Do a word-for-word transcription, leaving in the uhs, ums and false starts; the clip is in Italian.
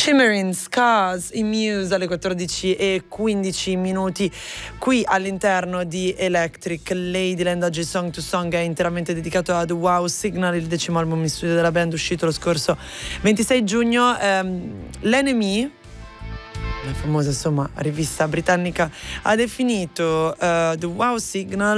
Shimmering Scars in Muse alle quattordici e quindici minuti qui all'interno di Electric Ladyland. Oggi Song to Song è interamente dedicato ad Wow Signal, il decimo album in studio della band uscito lo scorso ventisei giugno. ehm, L'Enemy, la famosa insomma rivista britannica, ha definito uh, The Wow Signal